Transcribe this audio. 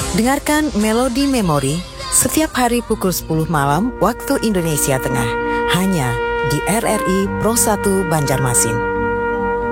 Dengarkan Melodi Memori setiap hari pukul 10 malam waktu Indonesia Tengah, hanya di RRI Pro 1 Banjarmasin.